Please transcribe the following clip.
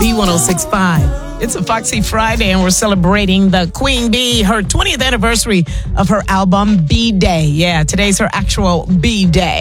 B1065. It's a Foxy Friday, and we're celebrating the Queen Bee, her 20th anniversary of her album B-Day. Yeah, today's her actual B-Day.